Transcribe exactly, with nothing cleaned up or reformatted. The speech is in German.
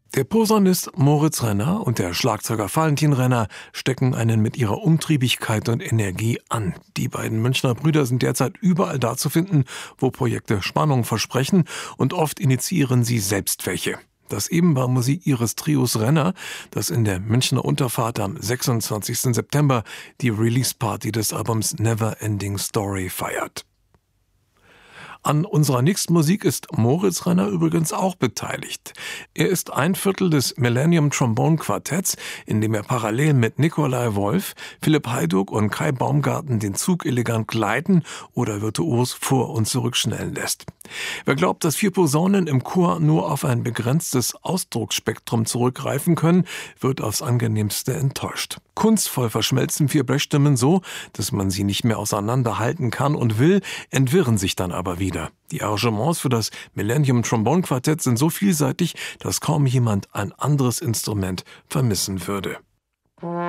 Der Posaunist Moritz Renner und der Schlagzeuger Valentin Renner stecken einen mit ihrer Umtriebigkeit und Energie an. Die beiden Münchner Brüder sind derzeit überall da zu finden, wo Projekte Spannung versprechen, und oft initiieren sie selbst welche. Das eben war Musik ihres Trios Renner, das in der Münchner Unterfahrt am sechsundzwanzigsten September die Release-Party des Albums Never Ending Story feiert. An unserer nächsten Musik ist Moritz Renner übrigens auch beteiligt. Er ist ein Viertel des Millennium Trombone Quartetts, in dem er parallel mit Nikolai Wolf, Philipp Hajduk und Kai Baumgarten den Zug elegant gleiten oder virtuos vor- und zurückschnellen lässt. Wer glaubt, dass vier Posaunen im Chor nur auf ein begrenztes Ausdrucksspektrum zurückgreifen können, wird aufs Angenehmste enttäuscht. Kunstvoll verschmelzen vier Blechstimmen so, dass man sie nicht mehr auseinanderhalten kann und will, entwirren sich dann aber wieder. Die Arrangements für das Millennium Trombone Quartett sind so vielseitig, dass kaum jemand ein anderes Instrument vermissen würde.